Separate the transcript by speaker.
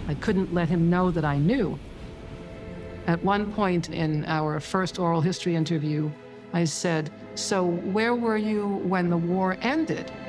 Speaker 1: I couldn't let him know that I knew. At one point in our first oral history interview, I said, "So where were you when the war ended?"